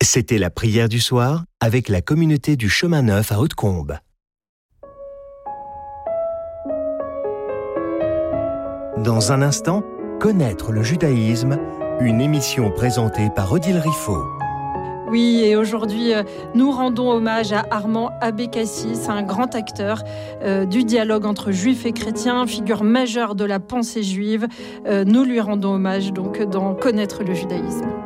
C'était la prière du soir avec la communauté du Chemin Neuf à Hautecombe. Dans un instant, connaître le judaïsme, une émission présentée par Odile Riffaut. Oui, et aujourd'hui, nous rendons hommage à Armand Abécassis, un grand acteur du dialogue entre juifs et chrétiens, figure majeure de la pensée juive. Nous lui rendons hommage donc dans Connaître le judaïsme.